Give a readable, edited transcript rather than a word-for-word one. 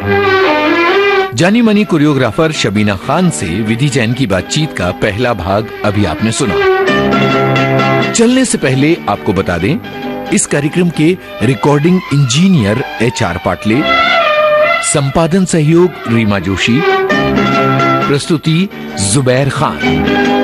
जानी मानी कोरियोग्राफर शबीना खान से विधि जैन की बातचीत का पहला भाग अभी आपने सुना। चलने से पहले आपको बता दें, इस कार्यक्रम के रिकॉर्डिंग इंजीनियर HR पाटले, संपादन सहयोग रीमा जोशी, प्रस्तुति जुबैर खान।